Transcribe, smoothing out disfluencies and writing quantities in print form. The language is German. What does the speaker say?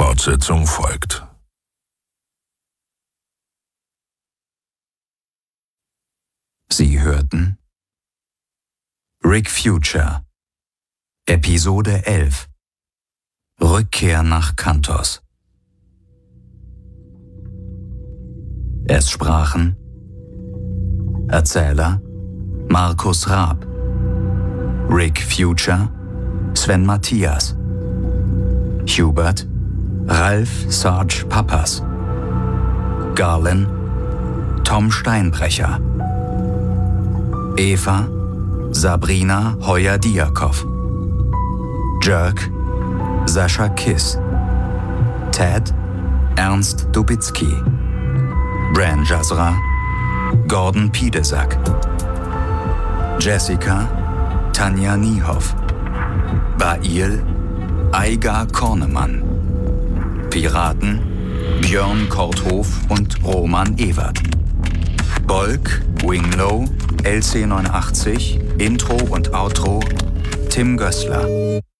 Fortsetzung folgt. Sie hörten Rick Future, Episode 11, Rückkehr nach Kantos. Es sprachen Erzähler Markus Raab, Rick Future Sven Matthias, Hubert Ralf Sarge Pappas, Garlin Tom Steinbrecher, Eva Sabrina Heuer-Diakow, Jerk Sascha Kiss, Ted Ernst Dubitzky, Bran Jasra Gordon Piedesack, Jessica Tanja Niehoff, Bail Aiga Kornemann, Piraten Björn Korthof und Roman Ewert, Bolk Winglow LC89, Intro und Outro Tim Gößler.